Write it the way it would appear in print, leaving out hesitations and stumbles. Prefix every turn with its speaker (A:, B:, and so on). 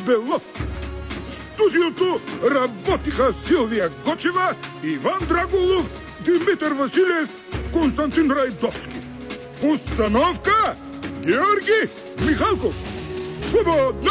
A: Белов. В студиото работиха Силвия Гочева, Иван Драгулов, Димитър Василев, Константин Райдовски. Постановка Георги Михалков. Свободна